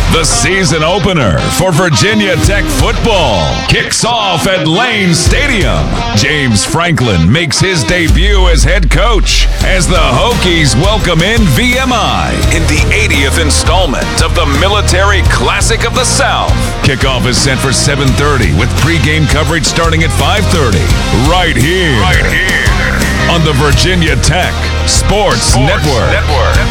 The season opener for Virginia Tech football kicks off at Lane Stadium. James Franklin makes his debut as head coach as the Hokies welcome in VMI in the 80th installment of the Military Classic of the South. Kickoff is set for 7:30 with pregame coverage starting at 5:30. Right here on the Virginia Tech Sports Network.